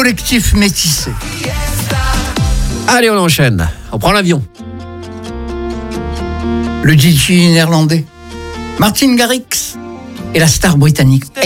collectif métissé. Allez, on enchaîne. On prend l'avion. Le DJ néerlandais Martin Garrix et la star britannique